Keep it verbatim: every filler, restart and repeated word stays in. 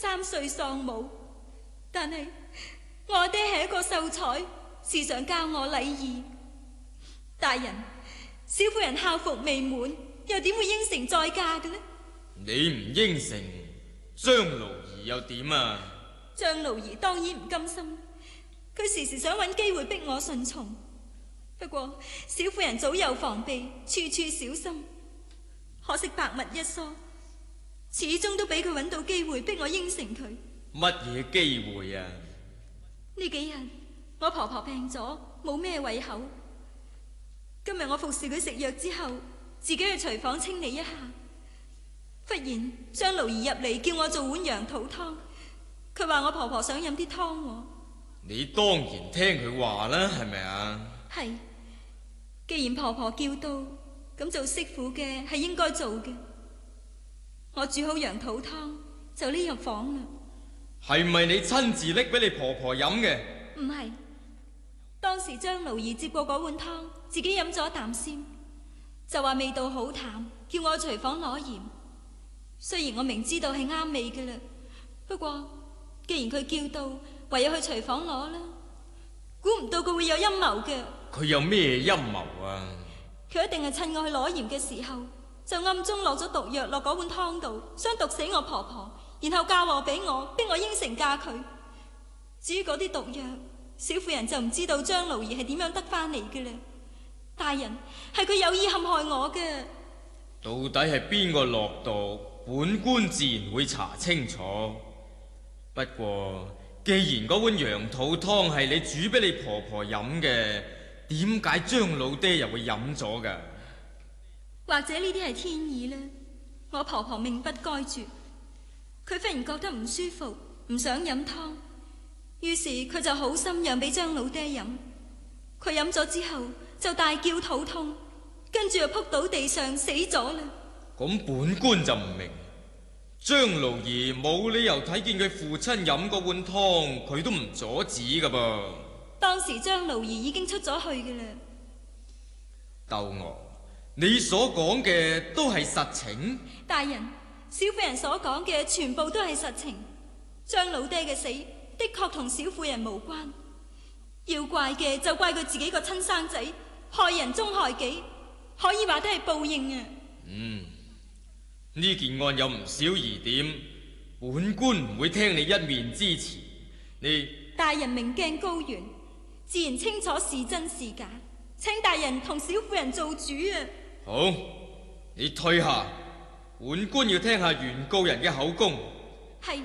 三歲喪母，但係我爹係一個秀才，時常教我禮儀。大人，小婦人孝服未滿，又點會應承再嫁嘅呢？ 你唔應承，張奴兒又點啊？ 張奴兒當然唔甘心，佢時時想揾機會逼我順從。不過小婦人早有防備，處處小心。可惜百密一疏，始終都俾佢揾到機會逼我應承佢。 乜嘢機會啊？ 呢幾日我婆婆病咗，冇咩胃口。今日我服侍佢食藥之後，自己去廚房清理一下，忽然張奴兒入嚟叫我做碗羊肚湯。佢話我婆婆想飲啲湯。 你當然聽佢話啦，係咪啊？ 係，既然婆婆叫到，咁做媳婦嘅係應該做嘅。我煮好羊肚湯就匿入房啦。 係咪你親自拎俾你婆婆飲嘅？ 唔係，當時張奴兒接過嗰碗湯，自己飲咗一啖先，就話味道好淡，叫我去廚房攞鹽。雖然我明知道係啱味嘅啦，不過既然佢叫到，唯有去廚房攞啦。估唔到佢會有陰謀嘅。 佢有咩陰謀啊？ 佢一定係趁我去攞鹽嘅時候，就暗中落咗毒藥落嗰碗湯度，想毒死我婆婆，然後嫁禍俾我，逼我應承嫁佢。至於嗰啲毒藥，小婦人就唔知道張奴兒係點樣得翻嚟嘅啦。大人，係佢有意陷害我嘅。 到底係邊個落毒？本官自然會查清楚。不過既然嗰碗羊肚湯係你煮俾你婆婆飲嘅，點解張老爹又會飲咗㗎？ 或者呢啲係天意呢？我婆婆命不該絕，佢忽然覺得唔舒服，唔想飲湯，於是佢就好心讓俾張老爹飲。佢飲咗之後就大叫肚痛，跟住就撲倒地上死咗啦。 咁本官就唔明，張奴兒冇理由睇見佢父親飲嗰碗湯，佢都唔阻止噶噃。 當時張奴兒已經出咗去嘅啦。 竇娥，你所講嘅都係實情？ 大人，小婦人所講嘅全部都係實情。張老爹嘅死的確同小婦人無關，要怪嘅就怪佢自己個親生仔，害人終害己，可以話都係報應啊。嗯， 呢件案有唔少疑點，本官唔會聽你一面之詞。你大人明鏡高懸，自然清楚是真是假，請大人同小婦人做主啊。 好，你退下，本官要聽下原告人嘅口供。